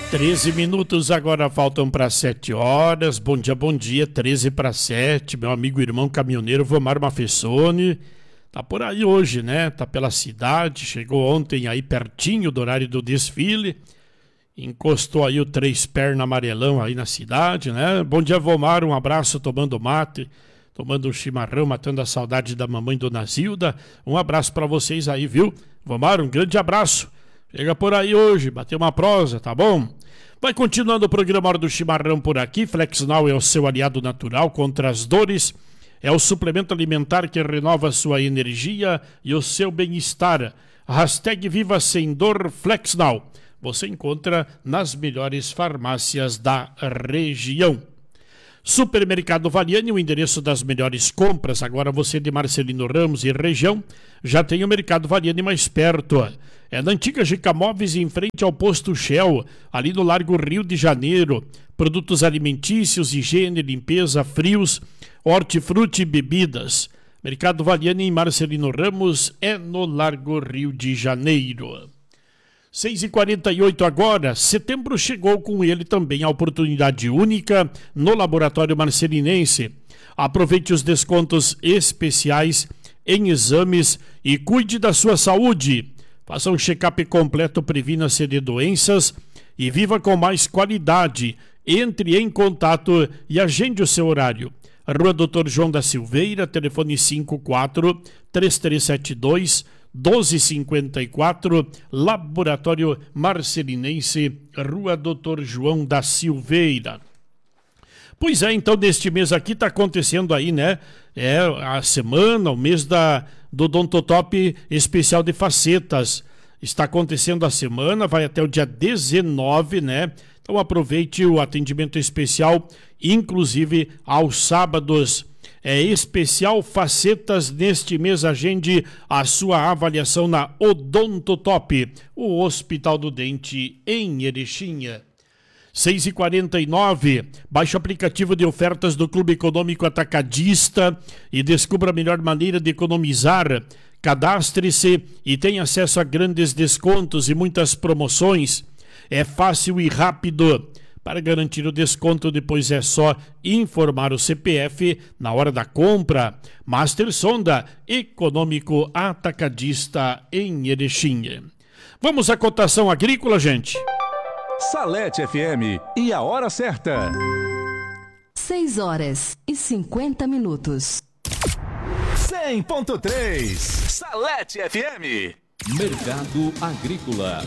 13 minutos agora faltam para 7 horas. Bom dia, 13 para 7. Meu amigo e irmão caminhoneiro Vomar Mafessoni tá por aí hoje, né? Tá pela cidade, chegou ontem aí pertinho do horário do desfile. Encostou aí o três perna amarelão aí na cidade, né? Bom dia, Vomar, um abraço, tomando mate, tomando um chimarrão, matando a saudade da mamãe Dona Zilda. Um abraço para vocês aí, viu? Vomar, um grande abraço. Chega por aí hoje, bateu uma prosa, tá bom? Vai continuando o programa Hora do Chimarrão por aqui. Flexnal é o seu aliado natural contra as dores. É o suplemento alimentar que renova a sua energia e o seu bem-estar. Hashtag Viva Sem Dor Flexnal. Você encontra nas melhores farmácias da região. Supermercado Valiani, o endereço das melhores compras. Agora você de Marcelino Ramos e região já tem o Mercado Valiani mais perto. É na antiga GK Móveis, em frente ao posto Shell, ali no Largo Rio de Janeiro. Produtos alimentícios, higiene, limpeza, frios, hortifruti e bebidas. Mercado Valiani em Marcelino Ramos é no Largo Rio de Janeiro. 6h48 agora. Setembro chegou com ele também a oportunidade única no Laboratório Marcelinense. Aproveite os descontos especiais em exames e cuide da sua saúde. Faça um check-up completo, previna-se de doenças e viva com mais qualidade. Entre em contato e agende o seu horário. Rua Doutor João da Silveira, telefone 54-3372-1254, Laboratório Marcelinense, Rua Doutor João da Silveira. Pois é, então neste mês aqui está acontecendo aí, né? É a semana, o mês do Odontotop especial de facetas. Está acontecendo a semana, vai até o dia 19, né? Então aproveite o atendimento especial, inclusive aos sábados. É especial facetas neste mês. Agende a sua avaliação na Odontotop, o Hospital do Dente em Erechim. 6h49, baixe o aplicativo de ofertas do Clube Econômico Atacadista e descubra a melhor maneira de economizar. Cadastre-se e tenha acesso a grandes descontos e muitas promoções. É fácil e rápido. Para garantir o desconto, depois é só informar o CPF na hora da compra. Master Sonda, Econômico Atacadista em Erechim. Vamos à cotação agrícola, gente. Salete FM e a hora certa. 6h50. 100.3 Salete FM. Mercado Agrícola.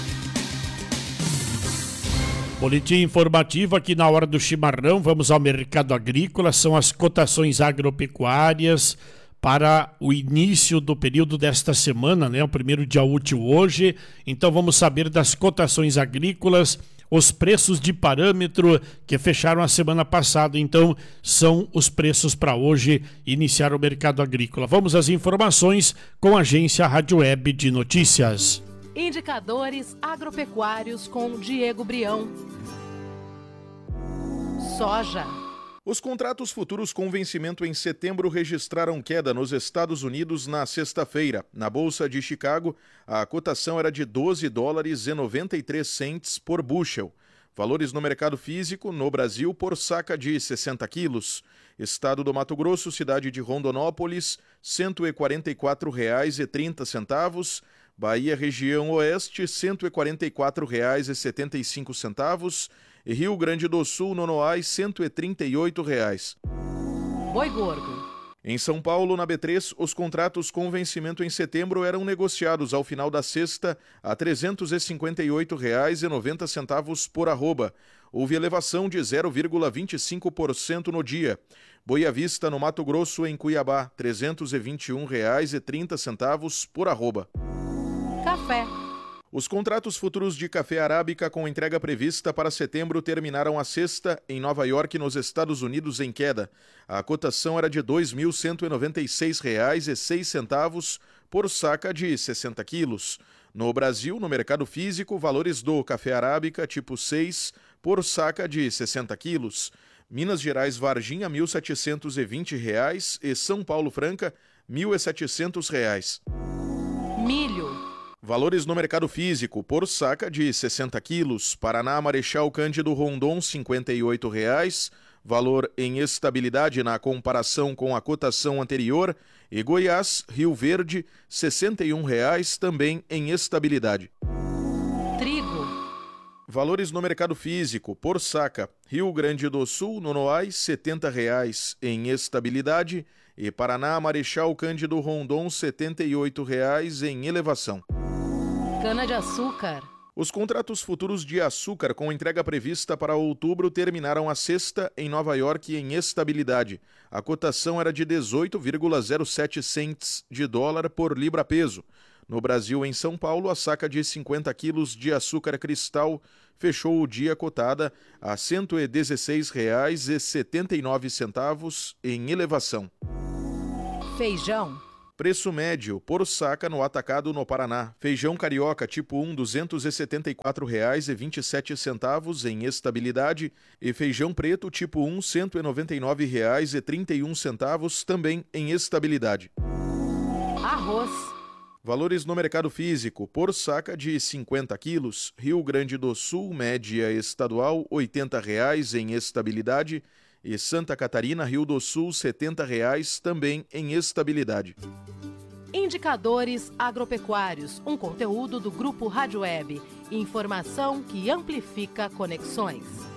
Boletim informativo aqui na hora do chimarrão. Vamos ao mercado agrícola. São as cotações agropecuárias para o início do período desta semana, né? O primeiro dia útil hoje. Então vamos saber das cotações agrícolas, os preços de parâmetro que fecharam a semana passada. Então são os preços para hoje iniciar o mercado agrícola. Vamos às informações com a agência Rádio Web de Notícias. Indicadores agropecuários com Diego Brião. Soja. Os contratos futuros com vencimento em setembro registraram queda nos Estados Unidos na sexta-feira. Na Bolsa de Chicago, a cotação era de $12,93 por bushel. Valores no mercado físico, no Brasil, por saca de 60 quilos. Estado do Mato Grosso, cidade de Rondonópolis, R$ 144,30. Bahia, região oeste, R$ 144,75. E Rio Grande do Sul, Nonoais, R$ 138. Boi gordo. Em São Paulo, na B3, os contratos com vencimento em setembro eram negociados ao final da sexta a R$ 358,90 por arroba. Houve elevação de 0,25% no dia. Boi à vista, no Mato Grosso, em Cuiabá, R$ 321,30 por arroba. Café. Os contratos futuros de café arábica com entrega prevista para setembro terminaram a sexta em Nova York, nos Estados Unidos, em queda. A cotação era de R$ 2.196,06 por saca de 60 quilos. No Brasil, no mercado físico, valores do café arábica tipo 6 por saca de 60 quilos. Minas Gerais Varginha, R$ 1.720 e São Paulo Franca, R$ 1.700. Milho. Valores no mercado físico, por saca de 60 quilos, Paraná, Marechal Cândido Rondon, R$ 58,00, valor em estabilidade na comparação com a cotação anterior, e Goiás, Rio Verde, R$ 61,00, também em estabilidade. Trigo. Valores no mercado físico, por saca, Rio Grande do Sul, Nonoai, R$ 70,00 em estabilidade, e Paraná, Marechal Cândido Rondon, R$ 78,00 em elevação. Cana-de-açúcar. Os contratos futuros de açúcar com entrega prevista para outubro terminaram a sexta em Nova York em estabilidade. A cotação era de 18,07 cents de dólar por libra-peso. No Brasil, em São Paulo, a saca de 50 quilos de açúcar cristal fechou o dia cotada a R$ 116,79 em elevação. Feijão. Preço médio por saca no atacado no Paraná. Feijão carioca tipo 1, R$ 274,27 em estabilidade, e feijão preto tipo 1, R$ 199,31 também em estabilidade. Arroz. Valores no mercado físico, por saca de 50 quilos, Rio Grande do Sul, média estadual, R$ 80,00 em estabilidade, e Santa Catarina, Rio do Sul, R$ 70,00 também em estabilidade. Indicadores agropecuários, um conteúdo do Grupo Rádio Web. Informação que amplifica conexões.